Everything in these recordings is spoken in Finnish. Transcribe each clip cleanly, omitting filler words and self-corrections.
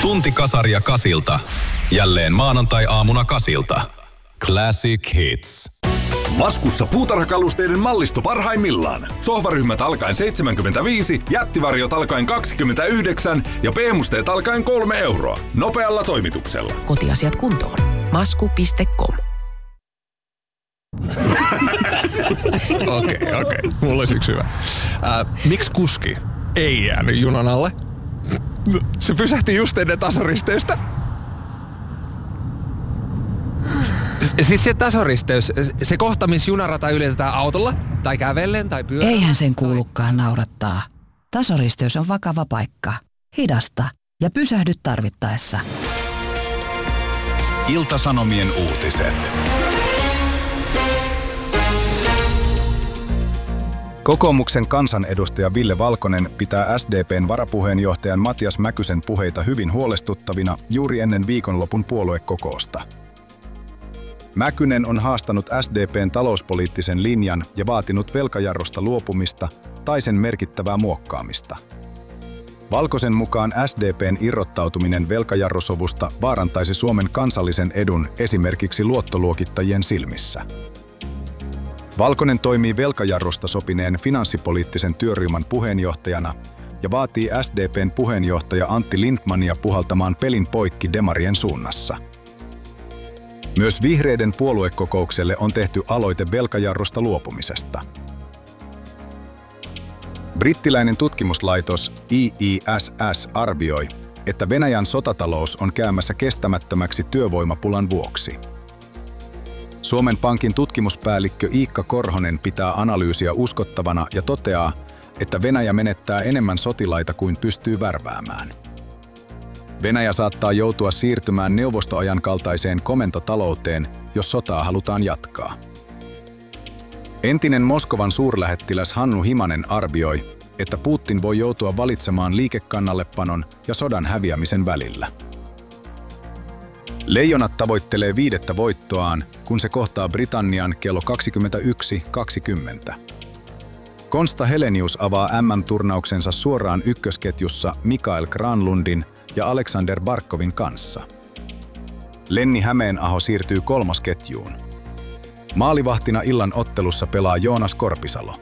Tunti kasaria Kasilta. Jälleen maanantai-aamuna Kasilta. Classic Hits. Laskussa puutarhakalusteiden mallisto parhaimmillaan. Sohvaryhmät alkaen 75, jättivarjot alkaen 29 ja B-musteet alkaen 3 euroa. Nopealla toimituksella. Kotiasiat kuntoon. Masku.com. Okei. Mulla olisi yksi hyvä. Miksi kuski ei jäänyt junan alle? Se pysähti just ennen tasaristeystä. Siis se tasoristeys, se kohta, missä junarata ylitetään autolla, tai kävellen, tai pyörällä. Eihän sen kuulukaan naurattaa. Tasoristeys on vakava paikka. Hidasta ja pysähdy tarvittaessa. Ilta-Sanomien uutiset. Kokoomuksen kansanedustaja Ville Valkonen pitää SDP:n varapuheenjohtajan Matias Mäkysen puheita hyvin huolestuttavina juuri ennen viikonlopun puoluekokousta. Mäkynen on haastanut SDP:n talouspoliittisen linjan ja vaatinut velkajarrusta luopumista tai sen merkittävää muokkaamista. Valkosen mukaan SDP:n irrottautuminen velkajarrusovusta vaarantaisi Suomen kansallisen edun esimerkiksi luottoluokittajien silmissä. Valkonen toimii velkajarrusta sopineen finanssipoliittisen työryhmän puheenjohtajana ja vaatii SDP:n puheenjohtaja Antti Lindtmania puhaltamaan pelin poikki demarien suunnassa. Myös vihreiden puoluekokoukselle on tehty aloite velkajarrusta luopumisesta. Brittiläinen tutkimuslaitos IISS arvioi, että Venäjän sotatalous on käymässä kestämättömäksi työvoimapulan vuoksi. Suomen Pankin tutkimuspäällikkö Iikka Korhonen pitää analyysiä uskottavana ja toteaa, että Venäjä menettää enemmän sotilaita kuin pystyy värväämään. Venäjä saattaa joutua siirtymään neuvostoajan kaltaiseen komentotalouteen, jos sotaa halutaan jatkaa. Entinen Moskovan suurlähettiläs Hannu Himanen arvioi, että Putin voi joutua valitsemaan liikekannallepanon ja sodan häviämisen välillä. Leijonat tavoittelee 5. voittoaan, kun se kohtaa Britannian kello 21.20. Konsta Helenius avaa MM-turnauksensa suoraan ykkösketjussa Mikael Granlundin ja Alexander Barkovin kanssa. Lenni Hämeenaho siirtyy kolmosketjuun. Maalivahtina illan ottelussa pelaa Joonas Korpisalo.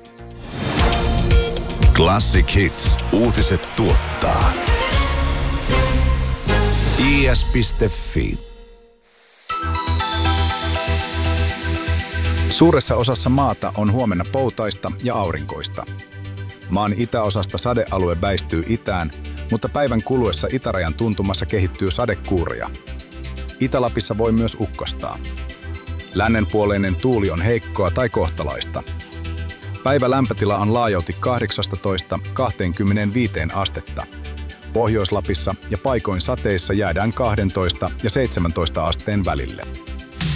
Classic Hits. Uutiset tuottaa is.fi. Suuressa osassa maata on huomenna poutaista ja aurinkoista. Maan itäosasta sadealue väistyy itään, mutta päivän kuluessa itärajan tuntumassa kehittyy sadekuuroja. Itä-Lapissa voi myös ukkostaa. Lännenpuoleinen tuuli on heikkoa tai kohtalaista. Päivä lämpötila on laajalti 18–25 astetta. Pohjois-Lapissa ja paikoin sateissa jäädään 12 ja 17 asteen välille.